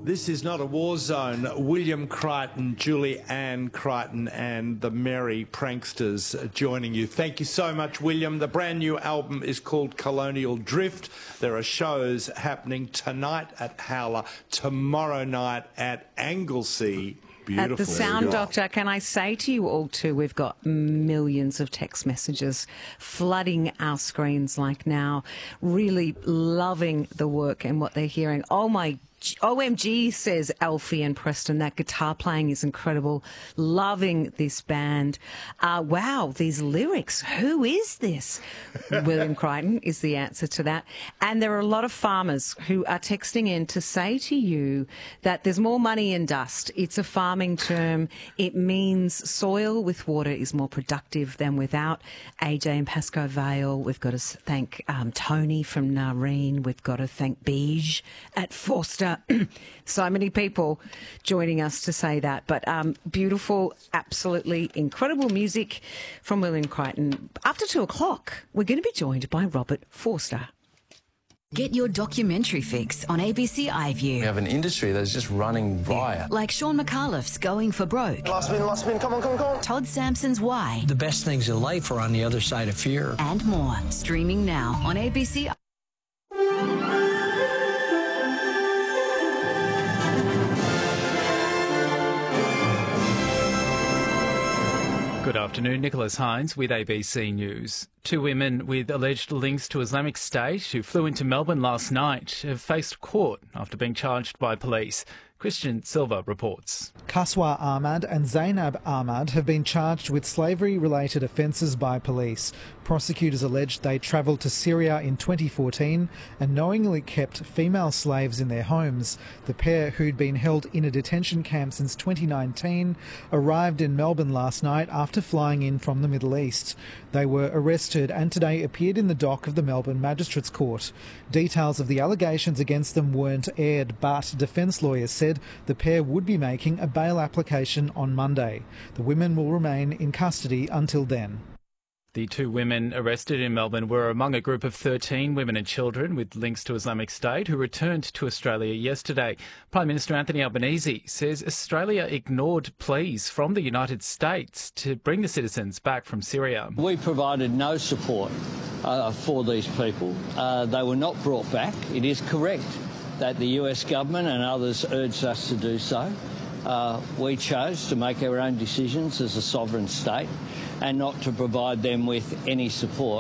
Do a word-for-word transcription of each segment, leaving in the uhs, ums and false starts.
This is not a war zone. William Crichton, Julie Ann Crichton and the Merry Pranksters joining you. Thank you so much, William. The brand new album is called Colonial Drift. There are shows happening tonight at Howler, tomorrow night at Anglesea. Beautiful. At the Sound Doctor, can I say to you all too, we've got millions of text messages flooding our screens like now, really loving the work and what they're hearing. Oh my O M G, says Alfie and Preston, that guitar playing is incredible. Loving this band. Uh, wow, these lyrics. Who is this? William Crichton is the answer to that. And there are a lot of farmers who are texting in to say to you that there's more money in dust. It's a farming term. It means soil with water is more productive than without. A J and Pascoe Vale. We've got to thank um, Tony from Nareen. We've got to thank Beige at Forster. So many people joining us to say that. But um, beautiful, absolutely incredible music from William Crichton. After two o'clock, we're going to be joined by Robert Forster. Get your documentary fix on A B C iView. We have an industry that's just running riot. Like Sean McAuliffe's Going for Broke. Last spin, last spin, come on, come on, come on. Todd Sampson's Why. The best things in life are on the other side of fear. And more. Streaming now on A B C. Good afternoon, Nicholas Hines with A B C News. Two women with alleged links to Islamic State who flew into Melbourne last night have faced court after being charged by police. Christian Silva reports. Kaswa Ahmad and Zainab Ahmad have been charged with slavery-related offences by police. Prosecutors alleged they travelled to Syria in twenty fourteen and knowingly kept female slaves in their homes. The pair, who'd been held in a detention camp since twenty nineteen, arrived in Melbourne last night after flying in from the Middle East. They were arrested and today appeared in the dock of the Melbourne Magistrates Court. Details of the allegations against them weren't aired, but defence lawyers said the pair would be making a bail application on Monday. The women will remain in custody until then. The two women arrested in Melbourne were among a group of thirteen women and children with links to Islamic State who returned to Australia yesterday. Prime Minister Anthony Albanese says Australia ignored pleas from the United States to bring the citizens back from Syria. We provided no support uh, for these people. Uh, they were not brought back. It is correct that the U S government and others urged us to do so. Uh, we chose to make our own decisions as a sovereign state and not to provide them with any support.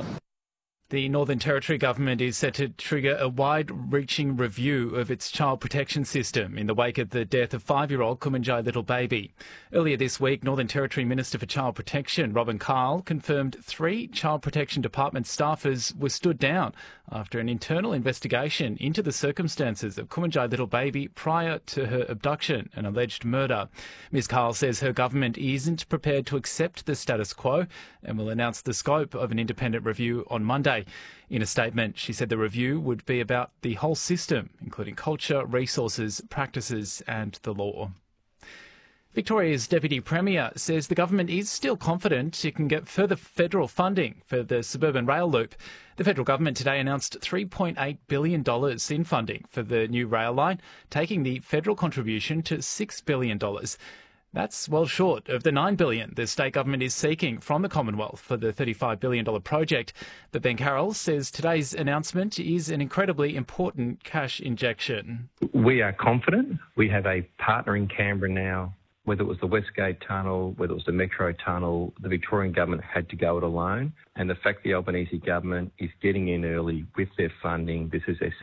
The Northern Territory government is set to trigger a wide-reaching review of its child protection system in the wake of the death of five-year-old Kumanjai Little Baby. Earlier this week, Northern Territory Minister for Child Protection, Robin Carl, confirmed three Child Protection Department staffers were stood down after an internal investigation into the circumstances of Kumanjai Little Baby prior to her abduction and alleged murder. Miz Carl says her government isn't prepared to accept the status quo and will announce the scope of an independent review on Monday. In a statement, she said the review would be about the whole system, including culture, resources, practices and the law. Victoria's Deputy Premier says the government is still confident it can get further federal funding for the suburban rail loop. The federal government today announced three point eight billion dollars in funding for the new rail line, taking the federal contribution to six billion dollars. That's well short of the nine billion dollars the state government is seeking from the Commonwealth for the thirty-five billion dollars project. But Ben Carroll says today's announcement is an incredibly important cash injection. We are confident. We have a partner in Canberra now. Whether it was the Westgate Tunnel, whether it was the Metro Tunnel, the Victorian government had to go it alone. And the fact the Albanese government is getting in early with their funding, this is their